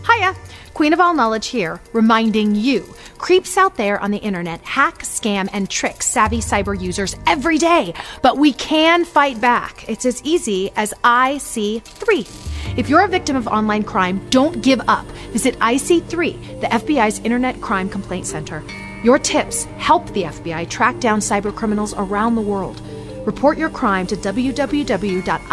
Hiya! Queen of All Knowledge here, reminding you, creeps out there on the internet hack, scam, and trick savvy cyber users every day. But we can fight back. It's as easy as IC3. If you're a victim of online crime, don't give up. Visit IC3, the FBI's Internet Crime Complaint Center. Your tips help the FBI track down cyber criminals around the world. Report your crime to www.ic3.gov.